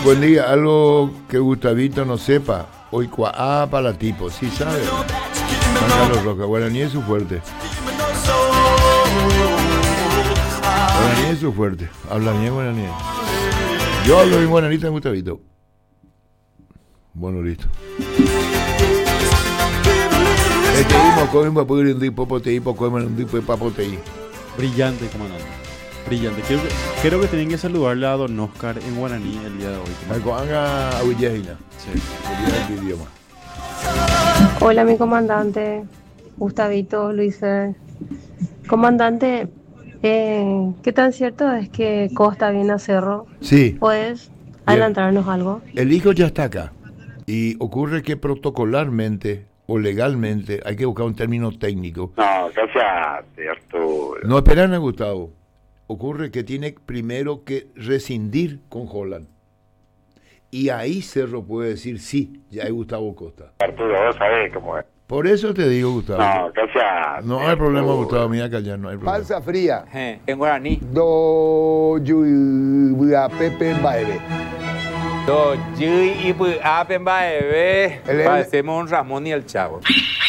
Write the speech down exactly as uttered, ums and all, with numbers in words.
Buen día, algo que Gustavito no sepa. Hoy cuá para la tipo, sí sabe. Juan Carlos Roca, guaraní es su fuerte. Guaraní es su fuerte. Habla bien guaraní. Yo hablo bien guaraní, te Gustavito. Bueno, listo. Este mismo comen para poder un tipo poteí, para comer un tipo de papoteí. Brillante, comandante. Brillante. Creo que, creo que tienen que saludarle a don Oscar en guaraní el día de hoy. Marco Anga Aguillagina. Sí. El idioma. Hola, mi comandante. Gustavito, Luisa. Comandante, eh, ¿qué tan cierto es que Costa viene a Cerro? Sí. ¿Puedes adelantarnos algo? El hijo ya está acá. Y ocurre que protocolarmente o legalmente hay que buscar un término técnico. No, cállate, Arturo. No esperan a Gustavo. Ocurre que tiene primero que rescindir con Holland. Y ahí Cerro puede decir, sí, ya es Gustavo Costa. Arturo, vos sabés cómo es. Por eso te digo, Gustavo. No, cállate. No hay problema, Gustavo, mira callar, no hay problema. Panza fría. Eh, en guaraní. Do yu a Pepe Baile. Do, Yui y Apen Baebe. El- el- Parecemos un Ramón y el Chavo.